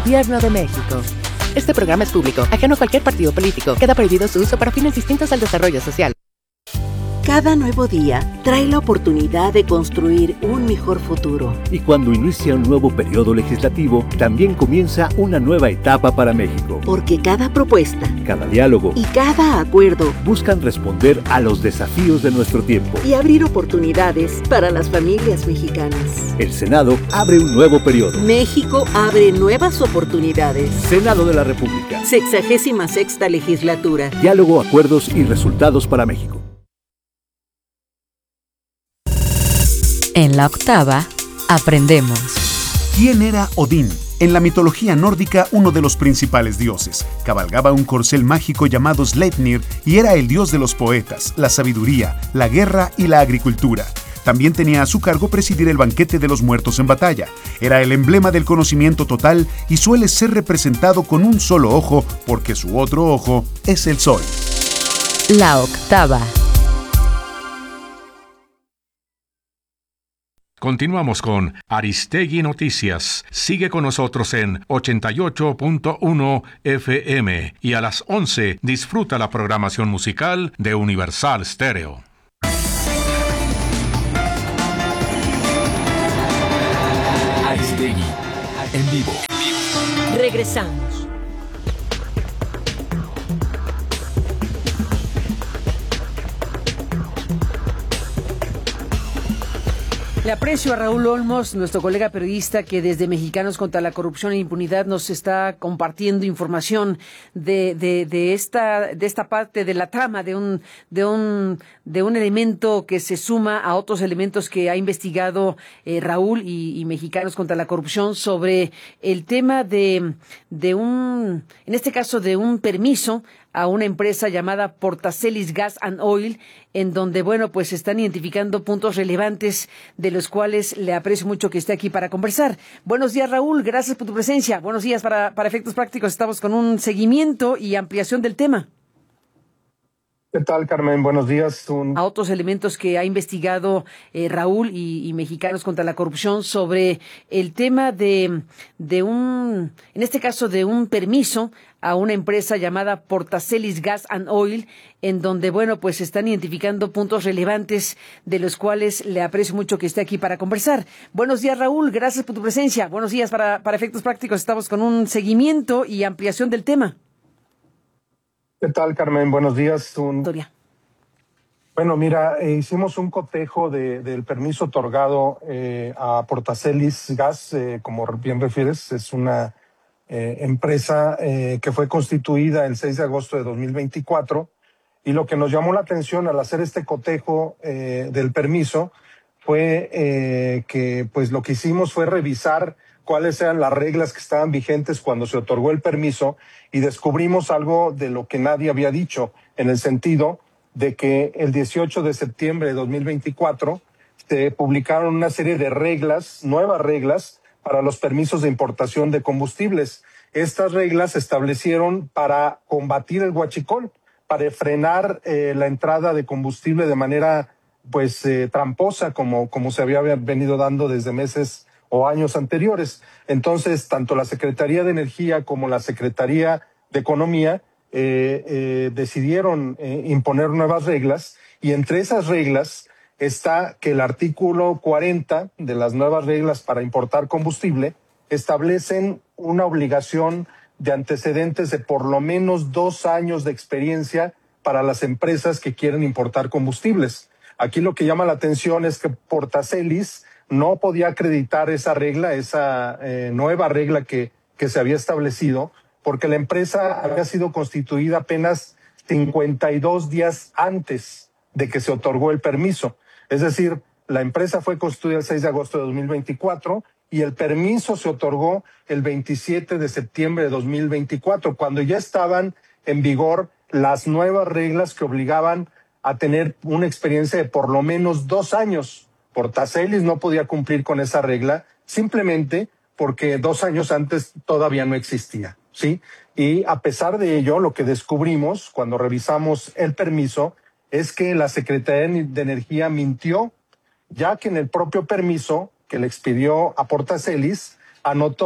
Gobierno de México. Este programa es público, ajeno a cualquier partido político. Queda prohibido su uso para fines distintos al desarrollo social. Cada nuevo día trae la oportunidad de construir un mejor futuro. Y cuando inicia un nuevo periodo legislativo, también comienza una nueva etapa para México. Porque cada propuesta, cada diálogo y cada acuerdo buscan responder a los desafíos de nuestro tiempo y abrir oportunidades para las familias mexicanas. El Senado abre un nuevo periodo. México abre nuevas oportunidades. Senado de la República. 66ª legislatura. Diálogo, acuerdos y resultados para México. En la octava, aprendemos. ¿Quién era Odín? En la mitología nórdica, uno de los principales dioses. Cabalgaba un corcel mágico llamado Sleipnir y era el dios de los poetas, la sabiduría, la guerra y la agricultura. También tenía a su cargo presidir el banquete de los muertos en batalla. Era el emblema del conocimiento total y suele ser representado con un solo ojo porque su otro ojo es el sol. La octava. Continuamos con Aristegui Noticias. Sigue con nosotros en 88.1 FM y a las 11 disfruta la programación musical de Universal Stereo. Aristegui en vivo. Regresamos. Le aprecio a Raúl Olmos, nuestro colega periodista que desde Mexicanos contra la Corrupción e Impunidad nos está compartiendo información de esta parte de la trama de un elemento que se suma a otros elementos que ha investigado Raúl y Mexicanos contra la Corrupción sobre el tema en este caso de un permiso a una empresa llamada Portacelis Gas and Oil, en donde, pues se están identificando puntos relevantes de los cuales le aprecio mucho que esté aquí para conversar. Buenos días, Raúl, gracias por tu presencia. Buenos días, para efectos prácticos estamos con un seguimiento y ampliación del tema. ¿Qué tal, Carmen? Buenos días. A otros elementos que ha investigado Raúl y Mexicanos contra la Corrupción sobre el tema en este caso de un permiso a una empresa llamada Portacelis Gas and Oil, en donde, pues se están identificando puntos relevantes de los cuales le aprecio mucho que esté aquí para conversar. Buenos días, Raúl, gracias por tu presencia. Buenos días, para efectos prácticos estamos con un seguimiento y ampliación del tema. ¿Qué tal, Carmen? Buenos días. Bueno, mira, hicimos un cotejo del permiso otorgado a Portacelis Gas, como bien refieres, es una empresa que fue constituida el 6 de agosto de 2024, y lo que nos llamó la atención al hacer este cotejo del permiso fue que pues lo que hicimos fue revisar cuáles eran las reglas que estaban vigentes cuando se otorgó el permiso, y descubrimos algo de lo que nadie había dicho, en el sentido de que el 18 de septiembre de 2024 se publicaron una serie de reglas, nuevas reglas, para los permisos de importación de combustibles. Estas reglas se establecieron para combatir el huachicol, para frenar la entrada de combustible de manera tramposa, como se había venido dando desde meses o años anteriores. Entonces, tanto la Secretaría de Energía como la Secretaría de Economía decidieron imponer nuevas reglas, y entre esas reglas está que el artículo 40 de las nuevas reglas para importar combustible establecen una obligación de antecedentes de por lo menos 2 años de experiencia para las empresas que quieren importar combustibles. Aquí lo que llama la atención es que Portacelis no podía acreditar esa regla, esa nueva regla que se había establecido, porque la empresa había sido constituida apenas 52 días antes de que se otorgó el permiso. Es decir, la empresa fue constituida el 6 de agosto de 2024 y el permiso se otorgó el 27 de septiembre de 2024, cuando ya estaban en vigor las nuevas reglas que obligaban a tener una experiencia de por lo menos 2 años. Portacelis no podía cumplir con esa regla simplemente porque 2 años antes todavía no existía, ¿sí? Y a pesar de ello, lo que descubrimos cuando revisamos el permiso es que la Secretaría de Energía mintió, ya que en el propio permiso que le expidió a Portacelis anotó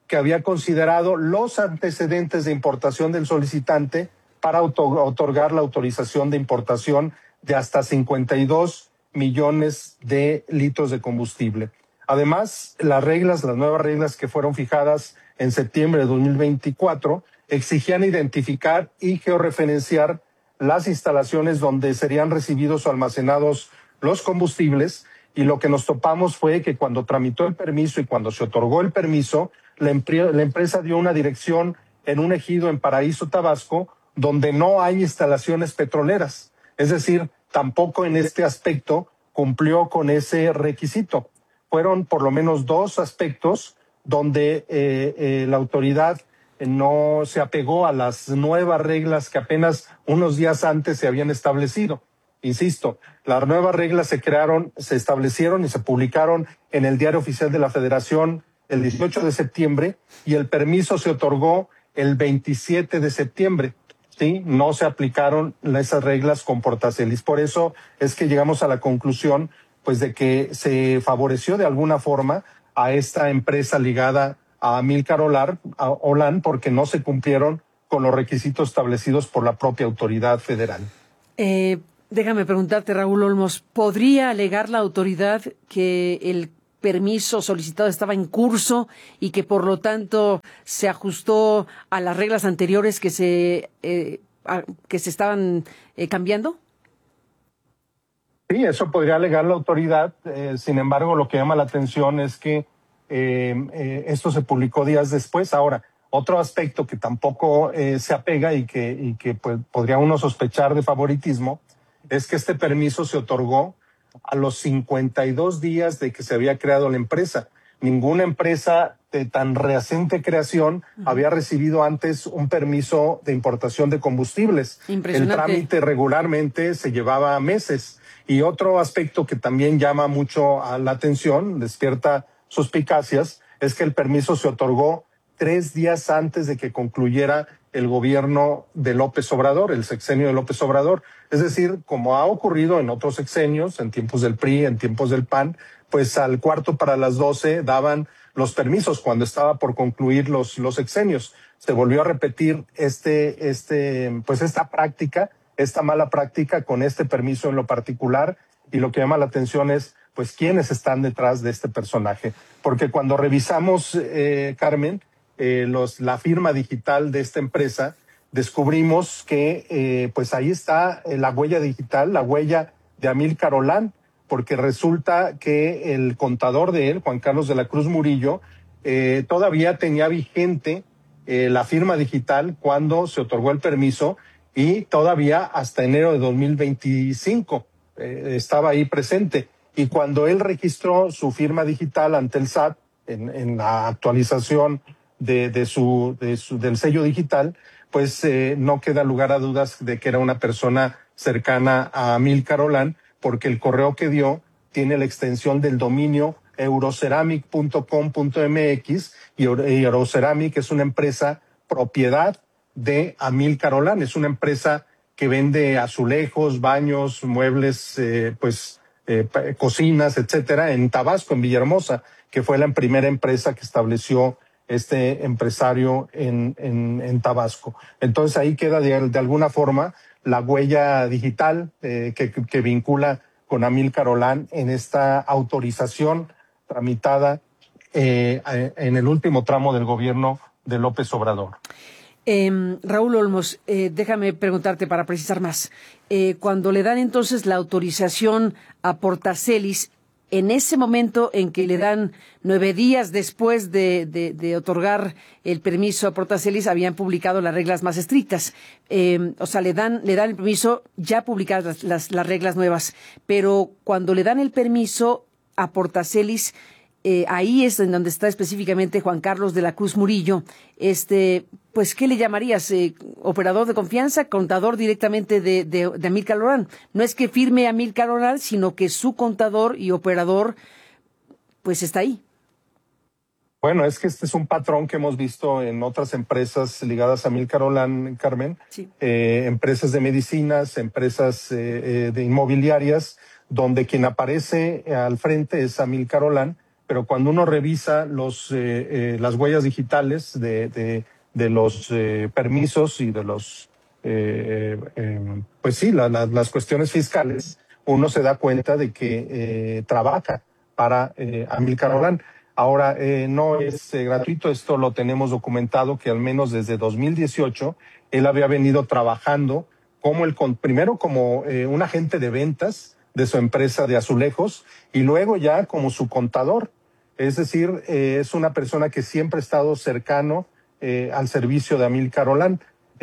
que había considerado los antecedentes de importación del solicitante para otorgar la autorización de importación de hasta 52 millones de litros de combustible. Además, las nuevas reglas que fueron fijadas en septiembre de 2024, exigían identificar y georreferenciar las instalaciones donde serían recibidos o almacenados los combustibles, y lo que nos topamos fue que cuando tramitó el permiso y cuando se otorgó el permiso, la empresa dio una dirección en un ejido en Paraíso, Tabasco, donde no hay instalaciones petroleras. Es decir, tampoco en este aspecto cumplió con ese requisito. Fueron por lo menos 2 aspectos donde la autoridad no se apegó a las nuevas reglas que apenas unos días antes se habían establecido. Insisto, las nuevas reglas se establecieron y se publicaron en el Diario Oficial de la Federación el 18 de septiembre y el permiso se otorgó el 27 de septiembre. ¿Sí? No se aplicaron esas reglas con Portacelis. Por eso es que llegamos a la conclusión, pues, de que se favoreció de alguna forma a esta empresa ligada a Amílcar Olan, porque no se cumplieron con los requisitos establecidos por la propia autoridad federal. Déjame preguntarte, Raúl Olmos, ¿podría alegar la autoridad que el permiso solicitado estaba en curso y que por lo tanto se ajustó a las reglas anteriores que se estaban cambiando? Sí, eso podría alegar la autoridad. Sin embargo, lo que llama la atención es que esto se publicó días después. Ahora, otro aspecto que tampoco se apega y que pues, podría uno sospechar de favoritismo es que este permiso se otorgó a los 52 días de que se había creado la empresa. Ninguna empresa de tan reciente creación había recibido antes un permiso de importación de combustibles. El trámite regularmente se llevaba meses. Y otro aspecto que también llama mucho a la atención, despierta suspicacias, es que el permiso se otorgó 3 días antes de que concluyera el gobierno de López Obrador, el sexenio de López Obrador. Es decir, como ha ocurrido en otros sexenios, en tiempos del PRI, en tiempos del PAN, pues al 12:15 daban los permisos cuando estaba por concluir los sexenios. Se volvió a repetir esta práctica, esta mala práctica con este permiso en lo particular, y lo que llama la atención es pues quiénes están detrás de este personaje. Porque cuando revisamos, Carmen, la firma digital de esta empresa, descubrimos que pues ahí está la huella digital, la huella de Amílcar Olan, porque resulta que el contador de él, Juan Carlos de la Cruz Murillo, todavía tenía vigente la firma digital cuando se otorgó el permiso, y todavía hasta enero de 2025 estaba ahí presente. Y cuando él registró su firma digital ante el SAT en la actualización del sello digital, pues no queda lugar a dudas de que era una persona cercana a Amílcar Olan, porque el correo que dio tiene la extensión del dominio euroceramic.com.mx, y Euroceramic es una empresa propiedad de Amílcar Olan. Es una empresa que vende azulejos, baños, muebles, cocinas, etcétera, en Tabasco, en Villahermosa, que fue la primera empresa que estableció este empresario en Tabasco. Entonces ahí queda de alguna forma la huella digital que vincula con Amílcar Olan en esta autorización tramitada en el último tramo del gobierno de López Obrador. Raúl Olmos, déjame preguntarte para precisar más. Cuando le dan entonces la autorización a Portacelis, en ese momento en que le dan 9 días después de otorgar el permiso a Portacelis, habían publicado las reglas más estrictas. O sea, le dan el permiso ya publicadas las reglas nuevas, pero cuando le dan el permiso a Portacelis, ahí es en donde está específicamente Juan Carlos de la Cruz Murillo. Pues, ¿qué le llamarías? ¿Operador de confianza? ¿Contador directamente de Amílcar Olan? No es que firme Amílcar Olan, sino que su contador y operador, pues, está ahí. Bueno, es que este es un patrón que hemos visto en otras empresas ligadas a Amílcar Olan, Carmen. Sí. Empresas de medicinas, empresas de inmobiliarias, donde quien aparece al frente es Amílcar Olan, pero cuando uno revisa las huellas digitales de los permisos y de los pues sí, las cuestiones fiscales, uno se da cuenta de que trabaja para Amílcar Olan. Ahora, no es gratuito, esto lo tenemos documentado, que al menos desde 2018 él había venido trabajando primero como un agente de ventas de su empresa de azulejos y luego ya como su contador. Es decir, es una persona que siempre ha estado cercano al servicio de Amílcar Olan.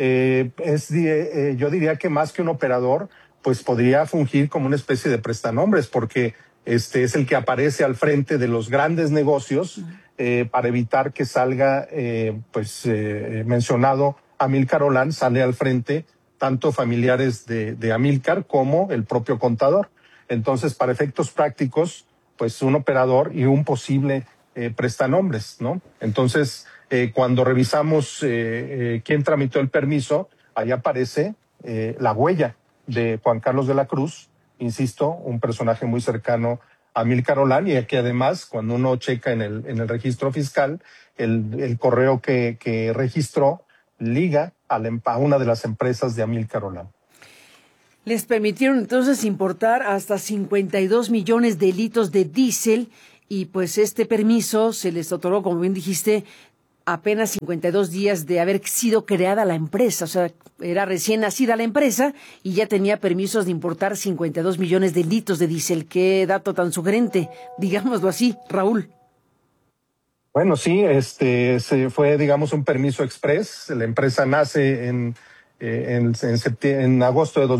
Yo diría que más que un operador, pues podría fungir como una especie de prestanombres, porque es el que aparece al frente de los grandes negocios para evitar que salga, mencionado Amílcar Olan, sale al frente tanto familiares de Amílcar como el propio contador. Entonces, para efectos prácticos, pues un operador y un posible prestanombres, ¿no? Entonces, cuando revisamos quién tramitó el permiso, ahí aparece la huella de Juan Carlos de la Cruz, insisto, un personaje muy cercano a Amílcar Olan, y que además, cuando uno checa en el registro fiscal, el correo que registró liga a una de las empresas de Amílcar Olan. Les permitieron entonces importar hasta 52 millones de litros de diésel y pues este permiso se les otorgó, como bien dijiste, apenas 52 días de haber sido creada la empresa. O sea, era recién nacida la empresa y ya tenía permisos de importar 52 millones de litros de diésel. Qué dato tan sugerente, digámoslo así, Raúl. Bueno, sí, fue, digamos, un permiso express. La empresa nace en agosto de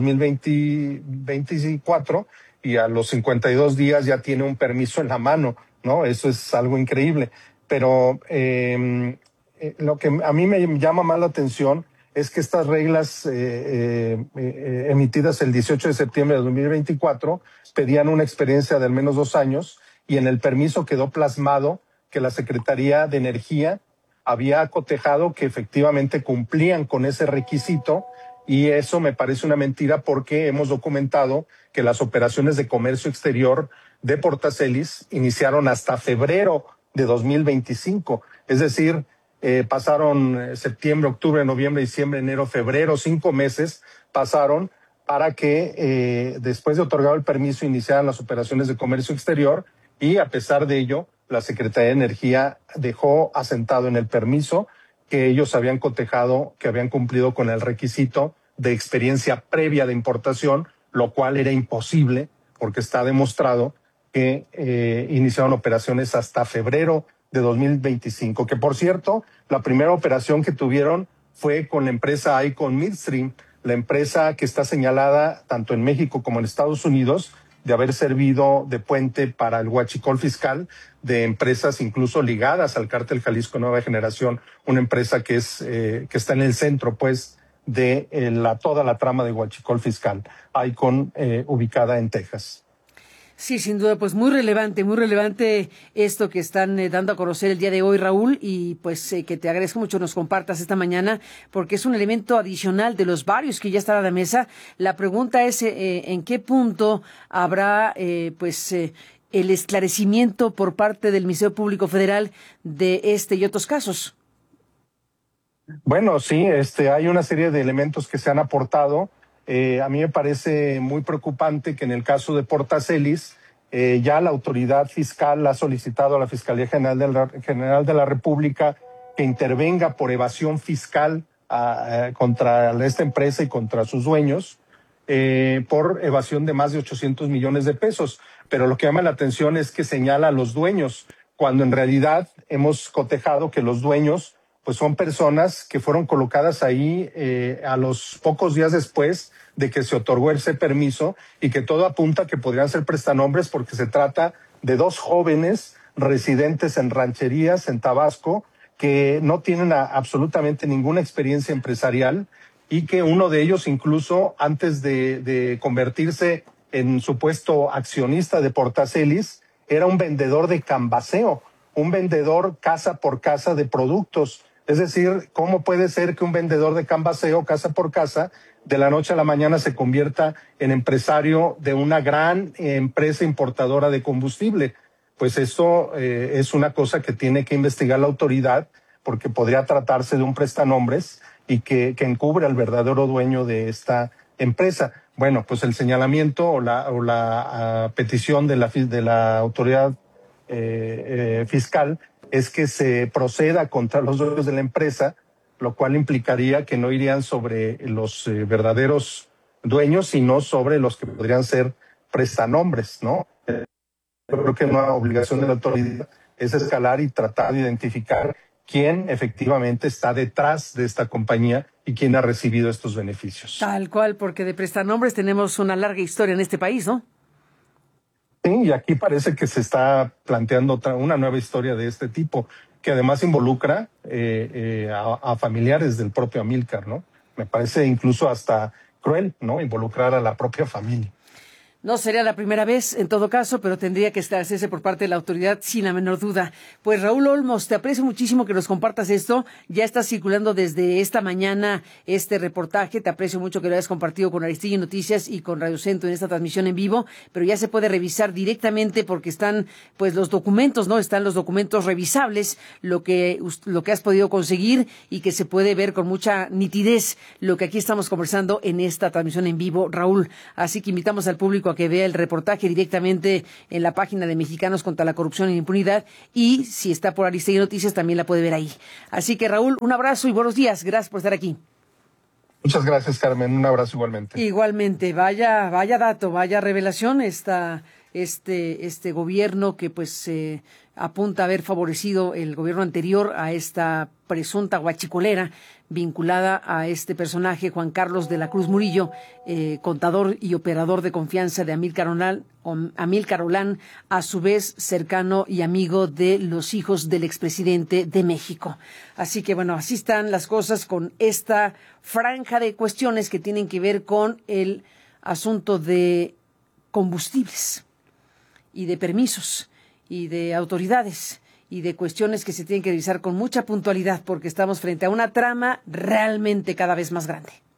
2024 y a los 52 días ya tiene un permiso en la mano, ¿no? Eso es algo increíble. Pero lo que a mí me llama más la atención es que estas reglas emitidas el 18 de septiembre de 2024 pedían una experiencia de al menos 2 años y en el permiso quedó plasmado que la Secretaría de Energía había cotejado que efectivamente cumplían con ese requisito, y eso me parece una mentira porque hemos documentado que las operaciones de comercio exterior de Portacelis iniciaron hasta febrero de 2025. Es decir, pasaron septiembre, octubre, noviembre, diciembre, enero, febrero, 5 meses pasaron para que después de otorgado el permiso iniciaran las operaciones de comercio exterior, y a pesar de ello, la Secretaría de Energía dejó asentado en el permiso que ellos habían cotejado, que habían cumplido con el requisito de experiencia previa de importación, lo cual era imposible porque está demostrado que iniciaron operaciones hasta febrero de 2025, que por cierto, la primera operación que tuvieron fue con la empresa Icon Midstream, la empresa que está señalada tanto en México como en Estados Unidos de haber servido de puente para el huachicol fiscal de empresas incluso ligadas al Cártel Jalisco Nueva Generación, una empresa que está en el centro, pues, de toda la trama de huachicol fiscal, Icon, ubicada en Texas. Sí, sin duda, pues muy relevante esto que están dando a conocer el día de hoy, Raúl, y pues que te agradezco mucho nos compartas esta mañana, porque es un elemento adicional de los varios que ya están a la mesa. La pregunta es en qué punto habrá el esclarecimiento por parte del Ministerio Público Federal de este y otros casos. Bueno, sí, hay una serie de elementos que se han aportado. A mí me parece muy preocupante que en el caso de Portacelis ya la autoridad fiscal ha solicitado a la Fiscalía General de la República que intervenga por evasión fiscal contra esta empresa y contra sus dueños por evasión de más de 800 millones de pesos. Pero lo que llama la atención es que señala a los dueños, cuando en realidad hemos cotejado que los dueños pues son personas que fueron colocadas ahí a los pocos días después de que se otorgó ese permiso, y que todo apunta que podrían ser prestanombres porque se trata de 2 jóvenes residentes en rancherías en Tabasco que no tienen absolutamente ninguna experiencia empresarial, y que uno de ellos incluso antes de convertirse en supuesto accionista de Portacelis era un vendedor de cambaseo, un vendedor casa por casa de productos. Es decir, ¿cómo puede ser que un vendedor de cambaseo, casa por casa, de la noche a la mañana se convierta en empresario de una gran empresa importadora de combustible? pues esto es una cosa que tiene que investigar la autoridad, porque podría tratarse de un prestanombres y que encubre al verdadero dueño de esta empresa. Bueno, pues el señalamiento o la petición de la autoridad fiscal es que se proceda contra los dueños de la empresa, lo cual implicaría que no irían sobre los verdaderos dueños, sino sobre los que podrían ser prestanombres, ¿no? Yo creo que una obligación de la autoridad es escalar y tratar de identificar quién efectivamente está detrás de esta compañía y quién ha recibido estos beneficios. Tal cual, porque de prestanombres tenemos una larga historia en este país, ¿no? Sí, y aquí parece que se está planteando una nueva historia de este tipo, que además involucra a familiares del propio Amílcar, ¿no? Me parece incluso hasta cruel, ¿no? Involucrar a la propia familia. No sería la primera vez, en todo caso, pero tendría que establecerse por parte de la autoridad sin la menor duda. Pues Raúl Olmos, te aprecio muchísimo que nos compartas esto. Ya está circulando desde esta mañana este reportaje. Te aprecio mucho que lo hayas compartido con Aristegui Noticias y con Radio Centro en esta transmisión en vivo, pero ya se puede revisar directamente porque están pues los documentos, ¿no? Están los documentos revisables, lo que has podido conseguir y que se puede ver con mucha nitidez lo que aquí estamos conversando en esta transmisión en vivo, Raúl. Así que invitamos al público a que vea el reportaje directamente en la página de Mexicanos contra la Corrupción e Impunidad, y si está por Aristegui Noticias también la puede ver ahí. Así que Raúl, un abrazo y buenos días. Gracias por estar aquí. Muchas gracias, Carmen. Un abrazo igualmente. Igualmente. Vaya dato, vaya revelación este gobierno que pues apunta a haber favorecido el gobierno anterior a esta presunta huachicolera vinculada a este personaje, Juan Carlos de la Cruz Murillo, contador y operador de confianza de Amílcar Olán, a su vez cercano y amigo de los hijos del expresidente de México. Así que bueno, así están las cosas con esta franja de cuestiones que tienen que ver con el asunto de combustibles y de permisos y de autoridades y de cuestiones que se tienen que revisar con mucha puntualidad porque estamos frente a una trama realmente cada vez más grande.